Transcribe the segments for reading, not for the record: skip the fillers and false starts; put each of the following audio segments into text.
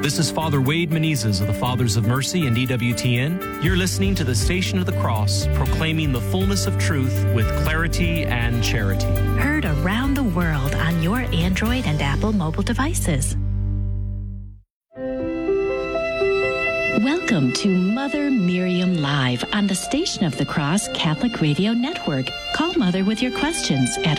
This is Father Wade Menezes of the Fathers of Mercy and EWTN. You're listening to the Station of the Cross, proclaiming the fullness of truth with clarity and charity. Heard around the world on your Android and Apple mobile devices. Welcome to Mother Miriam Live on the Station of the Cross Catholic Radio Network. Call Mother with your questions at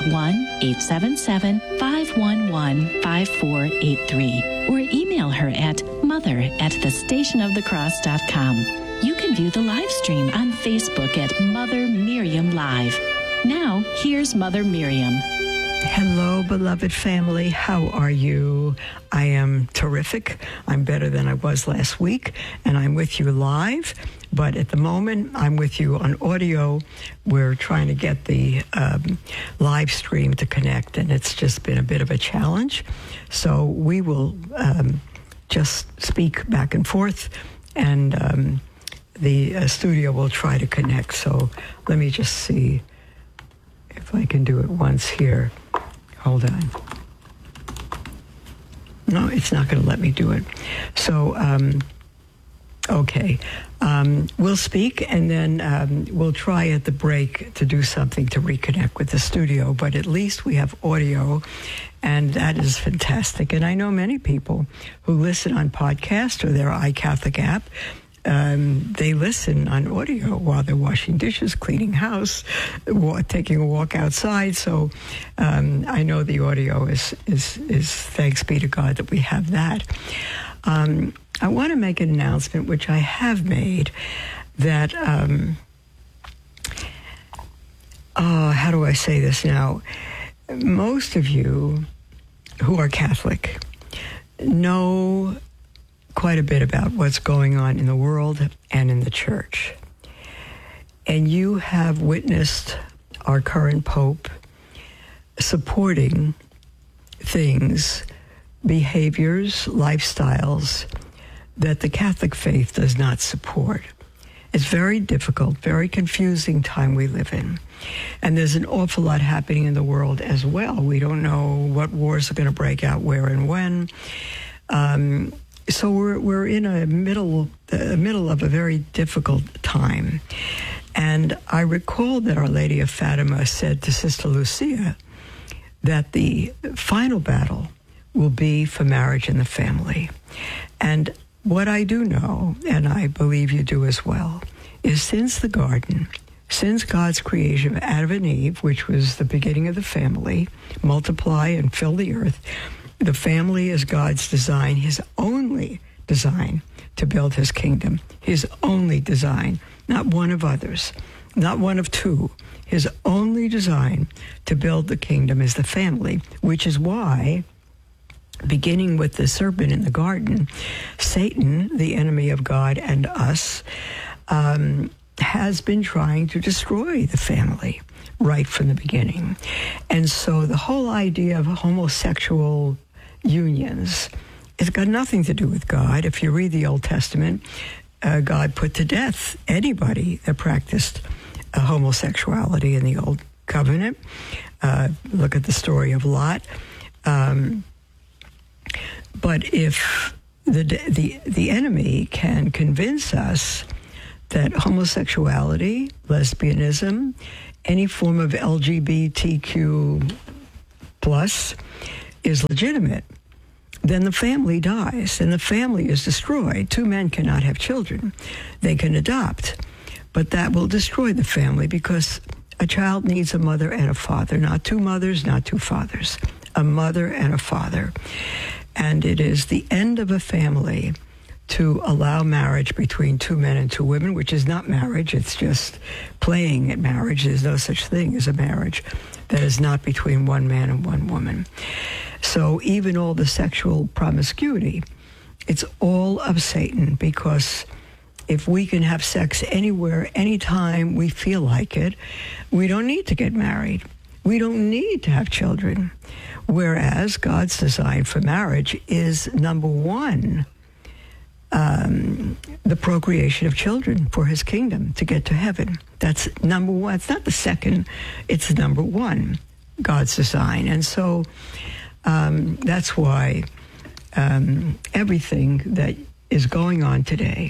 1-877-511-5483 or email her at mother@thestationofthecross.com. You can view the live stream on Facebook at Mother Miriam Live. Now, here's Mother Miriam. Hello, beloved family. How are you? I am terrific. I'm better than I was last week, and I'm with you live. But at the moment, I'm with you on audio. We're trying to get the live stream to connect, and it's just been a bit of a challenge. So we will just speak back and forth, and the studio will try to connect. So let me just see if I can do it once here. Hold on. No, it's not going to let me do it. So, okay. We'll speak, and then we'll try at the break to do something to reconnect with the studio. But at least we have audio, and that is fantastic. And I know many people who listen on podcast or their iCatholic app. They listen on audio while they're washing dishes, cleaning house, taking a walk outside. So I know the audio is thanks be to God that we have that. I want to make an announcement, which I have made, that, how do I say this now? Most of you who are Catholic know quite a bit about what's going on in the world and in the church. And you have witnessed our current Pope supporting things, behaviors, lifestyles that the Catholic faith does not support. It's very difficult, very confusing time we live in. And there's an awful lot happening in the world as well. We don't know what wars are going to break out where and when. So we're in the middle of a very difficult time. And I recall that Our Lady of Fatima said to Sister Lucia that the final battle will be for marriage and the family. And what I do know, and I believe you do as well, is since the garden, since God's creation of Adam and Eve, which was the beginning of the family, multiply and fill the earth, the family is God's design, his only design to build his kingdom, his only design, not one of others, not one of two. His only design to build the kingdom is the family, which is why, beginning with the serpent in the garden, Satan, the enemy of God and us, has been trying to destroy the family right from the beginning. And so the whole idea of homosexual unions, it's got nothing to do with God. If you read the Old Testament, God put to death anybody that practiced homosexuality in the Old Covenant. Look at the story of Lot. But if the enemy can convince us that homosexuality, lesbianism, any form of LGBTQ plus is legitimate, then the family dies, and the family is destroyed. Two men cannot have children. They can adopt, but that will destroy the family because a child needs a mother and a father, not two mothers, not two fathers, a mother and a father. And it is the end of a family to allow marriage between two men and two women, which is not marriage. It's just playing at marriage. There's no such thing as a marriage that is not between one man and one woman. So even all the sexual promiscuity, it's all of Satan, because if we can have sex anywhere, anytime we feel like it, we don't need to get married. We don't need to have children. Whereas God's design for marriage is, number one, the procreation of children for his kingdom to get to heaven. That's number one. It's not the second. It's number one, God's design. And so that's why everything that is going on today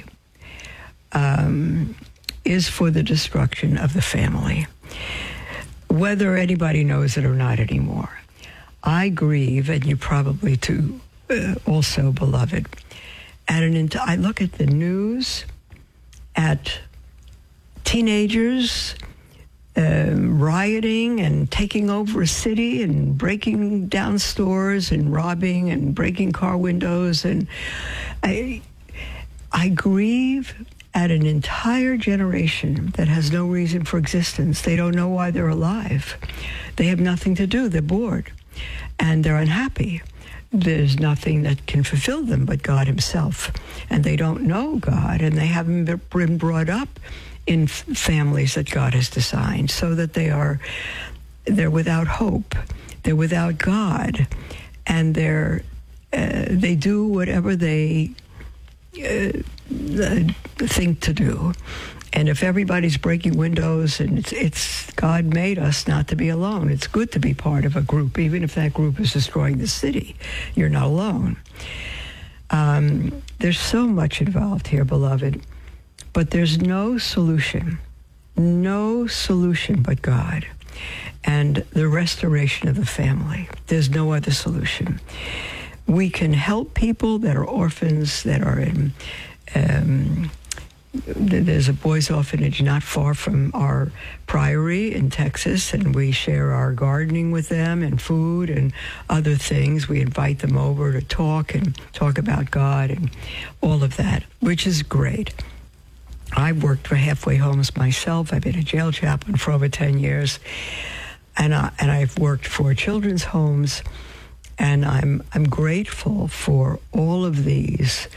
is for the destruction of the family, whether anybody knows it or not anymore. I grieve, and you probably too, also, beloved. I look at the news, at teenagers rioting and taking over a city and breaking down stores and robbing and breaking car windows, and I grieve at an entire generation that has no reason for existence. They don't know why they're alive. They have nothing to do. They're bored, and they're unhappy. There's nothing that can fulfill them but God himself. And they don't know God, and they haven't been brought up in families that God has designed, so that they're without hope, they're without God, and they do whatever they think to do. And if everybody's breaking windows, and it's God made us not to be alone. It's good to be part of a group, even if that group is destroying the city. You're not alone. There's so much involved here, beloved, but there's no solution but God and the restoration of the family. There's no other solution. We can help people that are orphans, that are in... there's a boys' orphanage not far from our priory in Texas, and we share our gardening with them and food and other things. We invite them over to talk about God and all of that, which is great. I've worked for Halfway Homes myself. I've been a jail chaplain for over 10 years, and I've worked for children's homes, and I'm grateful for all of these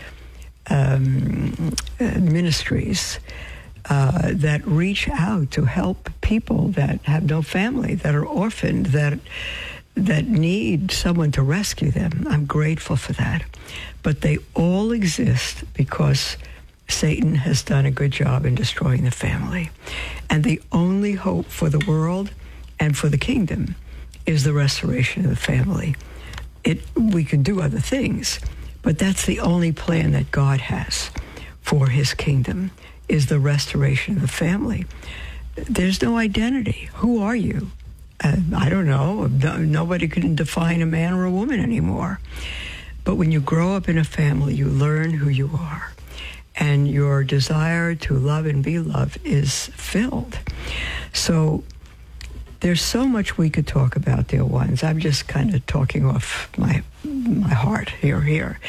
ministries that reach out to help people that have no family, that are orphaned, that need someone to rescue them. I'm grateful for that. But they all exist because Satan has done a good job in destroying the family. And the only hope for the world and for the kingdom is the restoration of the family. We can do other things, but that's the only plan that God has for his kingdom, is the restoration of the family. There's no identity. Who are you? I don't know. Nobody can define a man or a woman anymore. But when you grow up in a family, you learn who you are. And your desire to love and be loved is filled. So there's so much we could talk about, dear ones. I'm just kind of talking off my heart here.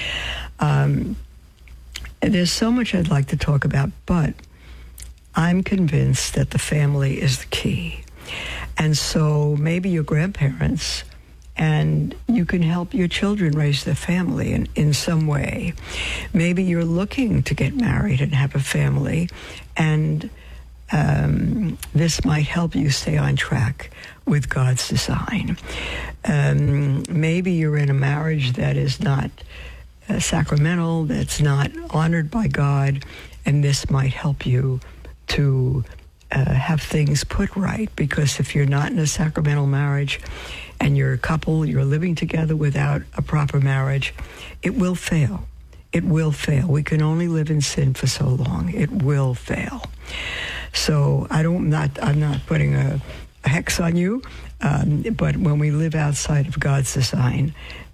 There's so much I'd like to talk about, but I'm convinced that the family is the key. And so maybe your grandparents, and you can help your children raise their family in some way. Maybe you're looking to get married and have a family, and this might help you stay on track with God's design. Maybe you're in a marriage that is not sacramental, that's not honored by God, and this might help you to have things put right, because if you're not in a sacramental marriage and you're a couple, you're living together without a proper marriage, it will fail. It will fail. We can only live in sin for so long. It will fail. So I'm not putting a hex on you, but when we live outside of God's design,